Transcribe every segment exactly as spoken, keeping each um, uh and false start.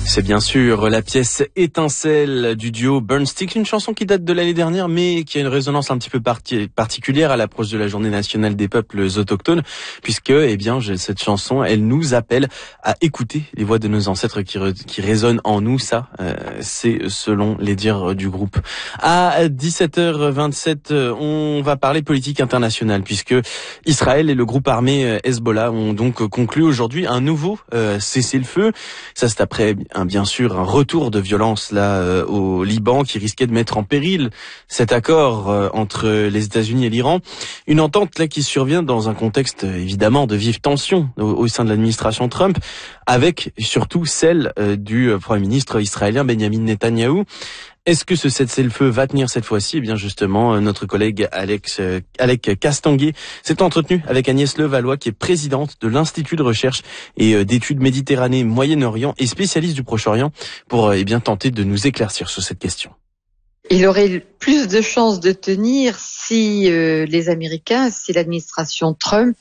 C'est bien sûr la pièce Étincelle du duo Burnstick, une chanson qui date de l'année dernière mais qui a une résonance un petit peu parti- particulière à l'approche de la journée nationale des peuples autochtones, puisque eh bien cette chanson elle nous appelle à écouter les voix de nos ancêtres qui, re- qui résonnent en nous. Ça euh, c'est selon les dires du groupe. À dix-sept heures vingt-sept, on va parler politique internationale, puisque Israël et le groupe armé Hezbollah ont donc conclu aujourd'hui un nouveau euh, cessez-le-feu. Ça c'est après un, bien sûr un retour de violence là euh, au Liban qui risquait de mettre en péril cet accord euh, entre les États-Unis et l'Iran. Une entente là qui survient dans un contexte euh, évidemment de vives tensions au, au sein de l'administration Trump, avec surtout celle euh, du euh, Premier ministre israélien Benjamin Netanyahou. Est-ce que ce cessez-le-feu va tenir cette fois-ci? Eh bien justement, notre collègue Alex, euh, Alec Castonguay s'est entretenu avec Agnès Levallois, qui est présidente de l'Institut de recherche et d'études Méditerranée Moyen-Orient et spécialiste du Proche-Orient, pour euh, eh bien tenter de nous éclaircir sur cette question. Il aurait plus de chances de tenir si euh, les Américains, si l'administration Trump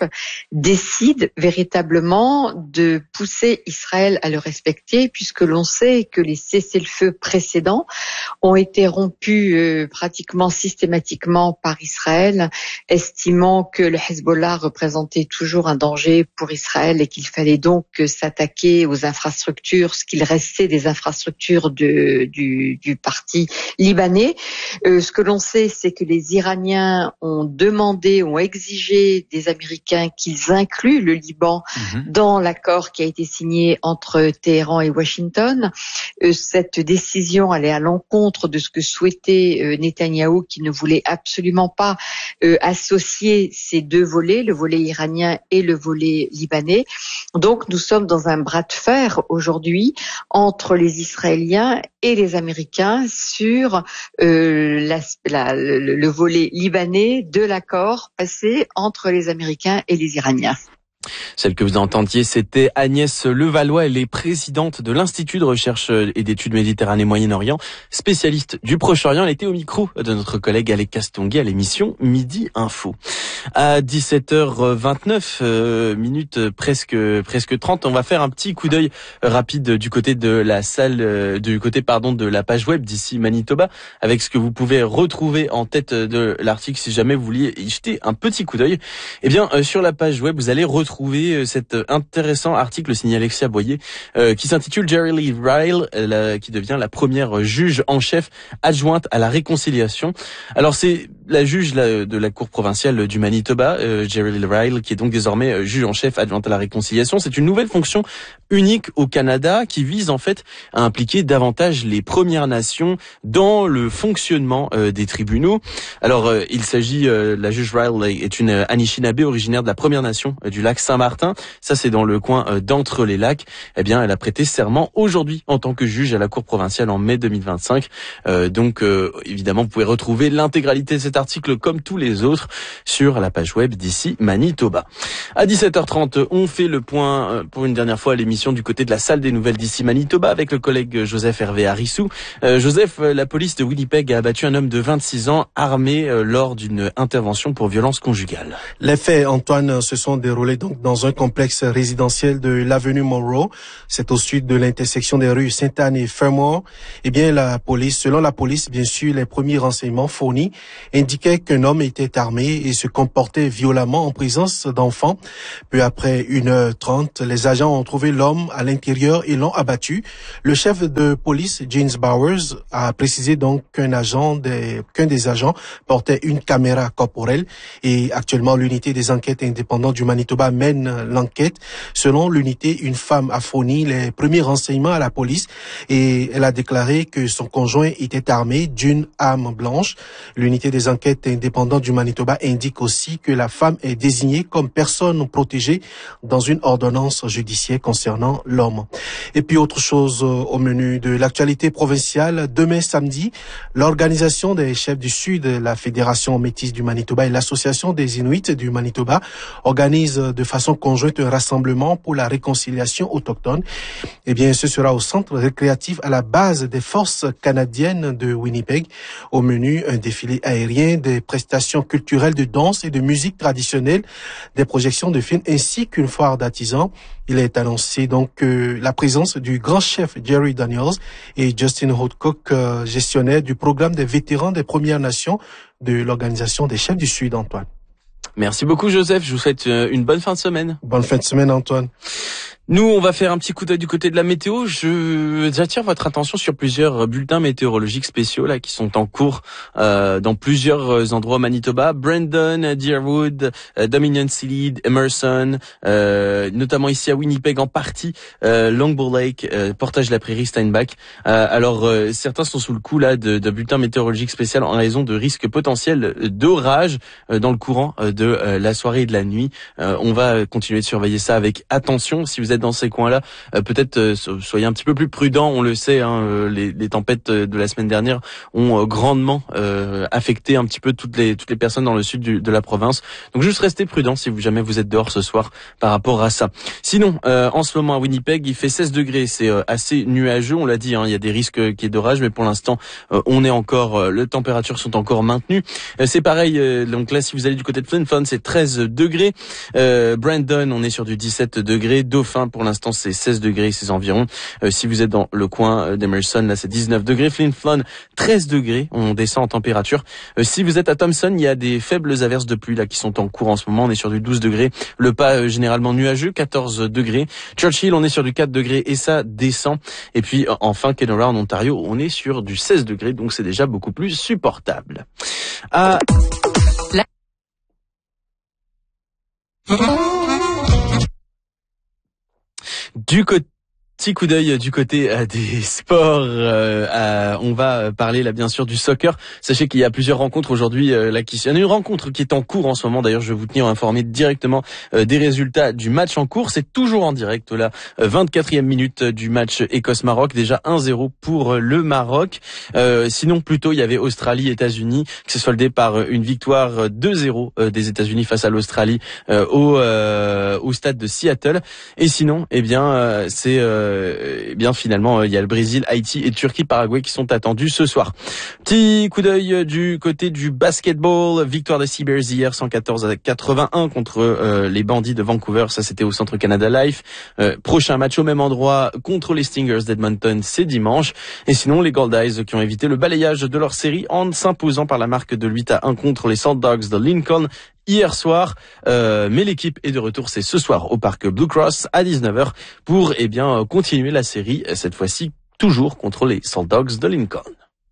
décide véritablement de pousser Israël à le respecter, puisque l'on sait que les cessez-le-feu précédents ont été rompus euh, pratiquement systématiquement par Israël, estimant que le Hezbollah représentait toujours un danger pour Israël et qu'il fallait donc s'attaquer aux infrastructures, ce qu'il restait des infrastructures de, du, du parti libanais. Euh, ce que l'on sait, c'est que les Iraniens ont demandé, ont exigé des Américains qu'ils incluent le Liban mmh. dans l'accord qui a été signé entre Téhéran et Washington. Euh, cette décision allait à l'encontre de ce que souhaitait euh, Netanyahou, qui ne voulait absolument pas euh, associer ces deux volets, le volet iranien et le volet libanais. Donc nous sommes dans un bras de fer aujourd'hui entre les Israéliens et les Américains sur euh, la, la, le, le volet libanais de l'accord passé entre les Américains et les Iraniens. Celle que vous entendiez, c'était Agnès Levallois. Elle est présidente de l'Institut de recherche et d'études Méditerranée Moyen-Orient, spécialiste du Proche-Orient. Elle était au micro de notre collègue Alec Castonguay à l'émission Midi Info. À dix-sept heures vingt-neuf, euh, minutes presque presque trente, on va faire un petit coup d'œil rapide du côté de la salle, euh, du côté pardon de la page web d'ici Manitoba, avec ce que vous pouvez retrouver en tête de l'article si jamais vous vouliez y jeter un petit coup d'œil. Eh bien, euh, sur la page web, vous allez retrouver trouver cet intéressant article signé Alexia Boyer euh, qui s'intitule Jerry Lee Ryle, la, qui devient la première juge en chef adjointe à la réconciliation. Alors c'est la juge là, de la cour provinciale du Manitoba, euh, Jerry Lee Ryle, qui est donc désormais euh, juge en chef adjointe à la réconciliation. C'est une nouvelle fonction unique au Canada qui vise en fait à impliquer davantage les Premières Nations dans le fonctionnement euh, des tribunaux. Alors euh, il s'agit, euh, la juge Ryle est une euh, Anishinaabe originaire de la Première Nation euh, du lac Saint-Martin. Ça c'est dans le coin euh, d'entre les lacs. Eh bien elle a prêté serment aujourd'hui en tant que juge à la cour provinciale en mai deux mille vingt-cinq. Euh, donc euh, évidemment vous pouvez retrouver l'intégralité de cet article comme tous les autres sur la page web d'ici Manitoba. À dix-sept heures trente, on fait le point euh, pour une dernière fois à l'émission du côté de la salle des nouvelles d'ici Manitoba avec le collègue Joseph Hervé Harissou. Euh, Joseph, la police de Winnipeg a abattu un homme de vingt-six ans armé euh, lors d'une intervention pour violence conjugale. Les faits, Antoine, se sont déroulés donc dans un complexe résidentiel de l'avenue Monroe. C'est au sud de l'intersection des rues Sainte-Anne et Fermor. Eh bien, la police, selon la police, bien sûr, les premiers renseignements fournis indiquaient qu'un homme était armé et se comportait violemment en présence d'enfants. Peu après une heure trente, les agents ont trouvé l'homme à l'intérieur et l'ont abattu. Le chef de police, James Bowers, a précisé donc qu'un agent des, qu'un des agents portait une caméra corporelle et actuellement l'unité des enquêtes indépendantes du Manitoba mène l'enquête. Selon l'unité, une femme a fourni les premiers renseignements à la police et elle a déclaré que son conjoint était armé d'une arme blanche. L'unité des enquêtes indépendantes du Manitoba indique aussi que la femme est désignée comme personne protégée dans une ordonnance judiciaire concernant l'homme. Et puis autre chose au menu de l'actualité provinciale, demain samedi, l'Organisation des chefs du Sud, la Fédération métisse du Manitoba et l'Association des Inuits du Manitoba organisent de de façon conjointe un rassemblement pour la réconciliation autochtone. Eh bien, ce sera au centre récréatif à la base des forces canadiennes de Winnipeg. Au menu, un défilé aérien, des prestations culturelles de danse et de musique traditionnelle, des projections de films ainsi qu'une foire d'artisans. Il est annoncé donc euh, la présence du grand chef Jerry Daniels et Justin Woodcock, euh, gestionnaire du programme des vétérans des Premières Nations de l'Organisation des chefs du Sud, Antoine. Merci beaucoup Joseph, je vous souhaite une bonne fin de semaine. Bonne fin de semaine Antoine. Nous, on va faire un petit coup d'œil du côté de la météo. Je j'attire votre attention sur plusieurs bulletins météorologiques spéciaux là qui sont en cours euh, dans plusieurs endroits au Manitoba. Brandon, Deerwood, euh, Dominion City, Emerson, euh, notamment ici à Winnipeg en partie, euh, Longbow Lake, euh, Portage-la-Prairie, Steinbach. Euh, alors euh, certains sont sous le coup là de, de bulletins météorologiques spéciaux en raison de risques potentiels d'orage euh, dans le courant euh, de euh, la soirée et de la nuit. Euh, on va continuer de surveiller ça avec attention. Si vous êtes dans ces coins-là, euh, peut-être euh, soyez un petit peu plus prudents. On le sait, hein, euh, les, les tempêtes de la semaine dernière ont euh, grandement euh, affecté un petit peu toutes les toutes les personnes dans le sud du, de la province. Donc juste restez prudents si vous jamais vous êtes dehors ce soir par rapport à ça. Sinon, euh, en ce moment à Winnipeg, il fait seize degrés. C'est euh, assez nuageux. On l'a dit, hein, il y a des risques qu'il y ait d'orage, mais pour l'instant, euh, on est encore, euh, les températures sont encore maintenues. Euh, c'est pareil. Euh, donc là, si vous allez du côté de Flin Flon, c'est treize degrés. Euh, Brandon, on est sur du dix-sept degrés. Dauphin, pour l'instant, c'est seize degrés, c'est environ. Euh, si vous êtes dans le coin d'Emerson, là, c'est dix-neuf degrés. Flin Flon, treize degrés. On descend en température. Euh, si vous êtes à Thompson, il y a des faibles averses de pluie, là, qui sont en cours en ce moment. On est sur du douze degrés. Le pas, euh, généralement nuageux, quatorze degrés. Churchill, on est sur du quatre degrés et ça descend. Et puis, euh, enfin, Kenora, en Ontario, on est sur du seize degrés. Donc, c'est déjà beaucoup plus supportable. À... La... Du côté Petit coup d'œil du côté euh, des sports. Euh, euh, on va parler là bien sûr du soccer. Sachez qu'il y a plusieurs rencontres aujourd'hui. Euh, là, qui... Il y en a une rencontre qui est en cours en ce moment. D'ailleurs, je vais vous tenir informé directement euh, des résultats du match en cours. C'est toujours en direct là. Euh, vingt-quatrième minute du match Écosse-Maroc. Déjà un zéro pour le Maroc. Euh, sinon, plutôt, il y avait Australie-États-Unis qui s'est soldé par une victoire deux zéro euh, des États-Unis face à l'Australie euh, au, euh, au stade de Seattle. Et sinon, eh bien, euh, c'est euh, Eh bien finalement il y a le Brésil, Haïti et Turquie, Paraguay qui sont attendus ce soir. Petit coup d'œil du côté du basketball, victoire des Seabears hier cent quatorze à quatre-vingt-un contre euh, les Bandits de Vancouver, ça c'était au Centre Canada Life. Euh, prochain match au même endroit contre les Stingers d'Edmonton, c'est dimanche. Et sinon les Gold Eyes qui ont évité le balayage de leur série en s'imposant par la marque de huit à un contre les Salt Dogs de Lincoln hier soir, euh, mais l'équipe est de retour, c'est ce soir au parc Blue Cross à dix-neuf heures pour eh bien continuer la série, cette fois-ci toujours contre les Salt Dogs de Lincoln.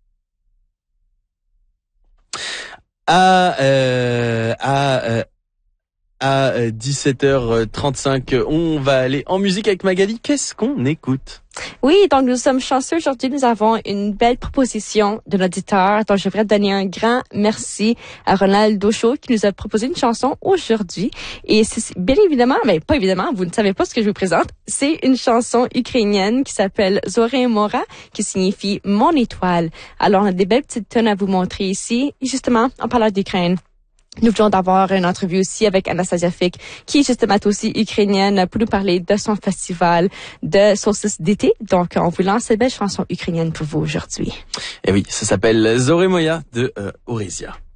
À euh, à euh, à dix-sept heures trente-cinq, on va aller en musique avec Magali. Qu'est-ce qu'on écoute? Oui, donc nous sommes chanceux aujourd'hui. Nous avons une belle proposition de l'auditeur. Donc je voudrais donner un grand merci à Ronald Docho qui nous a proposé une chanson aujourd'hui. Et c'est bien évidemment, mais pas évidemment, vous ne savez pas ce que je vous présente. C'est une chanson ukrainienne qui s'appelle Zoré Mora, qui signifie mon étoile. Alors on a des belles petites tonnes à vous montrer ici. Et justement, en parlant d'Ukraine, nous venons d'avoir une entrevue aussi avec Anastasia Fik, qui est justement aussi ukrainienne, pour nous parler de son festival de solstice d'été. Donc, on vous lance cette belle chanson ukrainienne pour vous aujourd'hui. Et oui, ça s'appelle Zoré Moya de euh, Orésia.